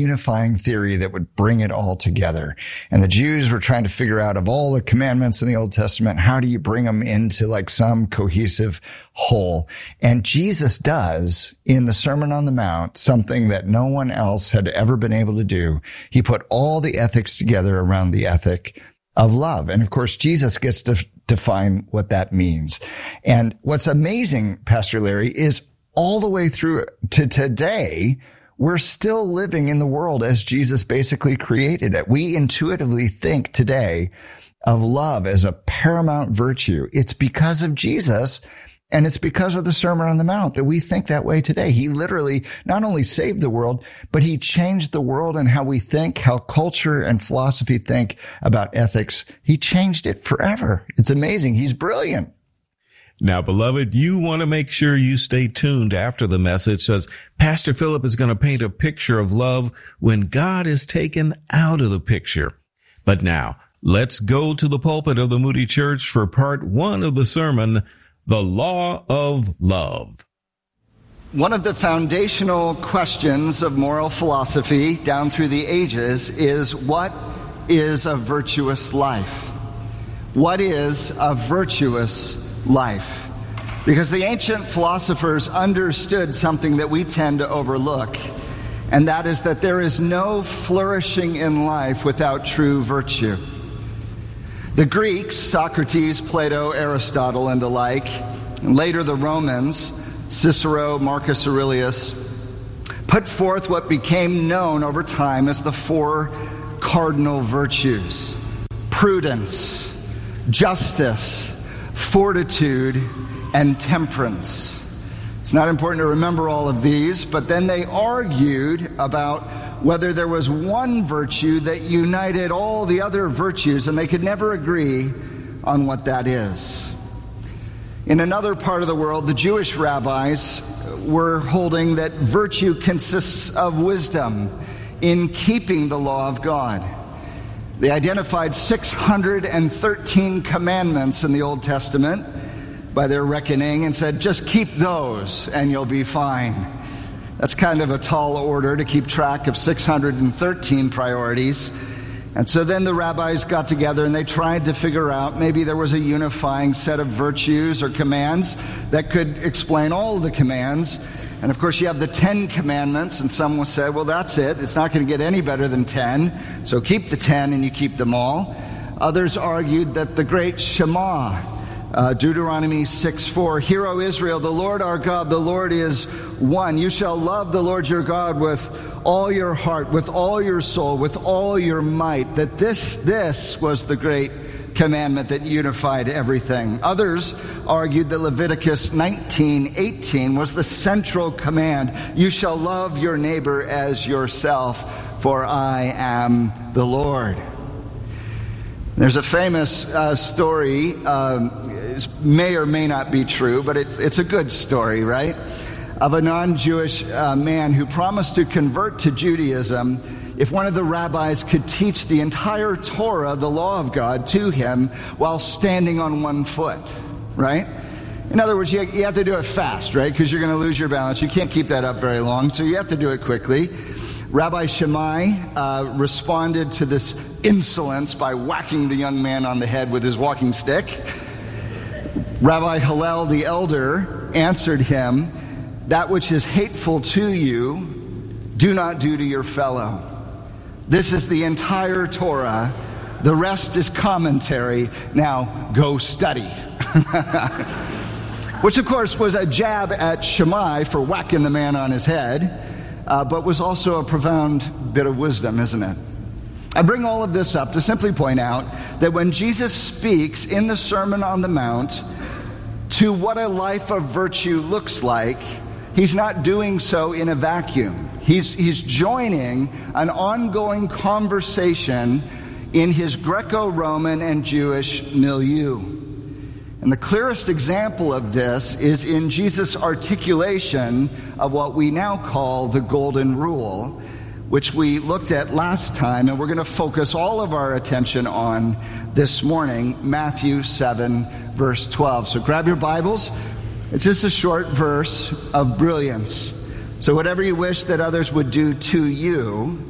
unifying theory that would bring it all together. And the Jews were trying to figure out, of all the commandments in the Old Testament, how do you bring them into like some cohesive whole? And Jesus does, in the Sermon on the Mount, something that no one else had ever been able to do. He put all the ethics together around the ethic of love. And of course, Jesus gets to define what that means. And what's amazing, Pastor Larry, is all the way through to today, we're still living in the world as Jesus basically created it. We intuitively think today of love as a paramount virtue. It's because of Jesus, and it's because of the Sermon on the Mount that we think that way today. He literally not only saved the world, but he changed the world and how we think, how culture and philosophy think about ethics. He changed it forever. It's amazing. He's brilliant. Now, beloved, you want to make sure you stay tuned after the message, as Pastor Philip is going to paint a picture of love when God is taken out of the picture. But now, let's go to the pulpit of the Moody Church for part 1 of the sermon, The Law of Love. One of the foundational questions of moral philosophy down through the ages is, what is a virtuous life? What is a virtuous life? Because the ancient philosophers understood something that we tend to overlook, and that is that there is no flourishing in life without true virtue. The Greeks, Socrates, Plato, Aristotle, and the like, and later the Romans, Cicero, Marcus Aurelius, put forth what became known over time as the 4 cardinal virtues: prudence, justice, fortitude, and temperance. It's not important to remember all of these, but then they argued about whether there was one virtue that united all the other virtues, and they could never agree on what that is. In another part of the world, the Jewish rabbis were holding that virtue consists of wisdom in keeping the law of God. They identified 613 commandments in the Old Testament by their reckoning and said, just keep those and you'll be fine. That's kind of a tall order to keep track of 613 priorities. And so then the rabbis got together and they tried to figure out maybe there was a unifying set of virtues or commands that could explain all of the commands. And of course you have the 10 commandments, and some will say, well, that's it. It's not going to get any better than 10. So keep the 10 and you keep them all. Others argued that the great Shema, Deuteronomy 6:4, Hear, O Israel, the Lord our God, the Lord is one. You shall love the Lord your God with all your heart, with all your soul, with all your might. That this was the great commandment that unified everything. Others argued that Leviticus 19:18 was the central command. You shall love your neighbor as yourself, for I am the Lord. There's a famous story, may or may not be true, but it's a good story, right? Of a non-Jewish man who promised to convert to Judaism if one of the rabbis could teach the entire Torah, the law of God, to him while standing on one foot, right? In other words, you have to do it fast, right? Because you're going to lose your balance. You can't keep that up very long, so you have to do it quickly. Rabbi Shammai responded to this insolence by whacking the young man on the head with his walking stick. Rabbi Hillel the elder answered him, that which is hateful to you, do not do to your fellow. This is the entire Torah. The rest is commentary. Now go study. Which, of course, was a jab at Shammai for whacking the man on his head, but was also a profound bit of wisdom, isn't it? I bring all of this up to simply point out that when Jesus speaks in the Sermon on the Mount to what a life of virtue looks like, he's not doing so in a vacuum. He's joining an ongoing conversation in his Greco-Roman and Jewish milieu. And the clearest example of this is in Jesus' articulation of what we now call the Golden Rule, which we looked at last time, and we're going to focus all of our attention on this morning, Matthew 7, verse 12. So grab your Bibles. It's just a short verse of brilliance. So whatever you wish that others would do to you,